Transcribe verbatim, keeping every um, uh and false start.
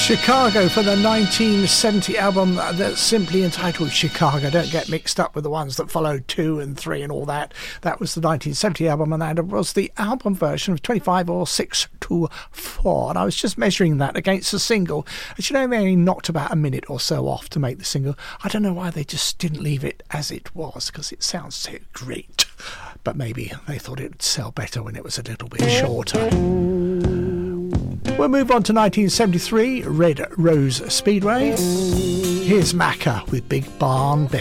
Chicago for the nineteen seventy album that's simply entitled Chicago. Don't get mixed up with the ones that followed two and three and all that. That was the nineteen seventy album, and that was the album version of twenty-five or six to four. And I was just measuring that against the single. As you know, they only knocked about a minute or so off to make the single. I don't know why they just didn't leave it as it was, because it sounds so great. But maybe they thought it would sell better when it was a little bit shorter. We'll move on to nineteen seventy-three, Red Rose Speedway. Here's Macca with Big Barn Betty.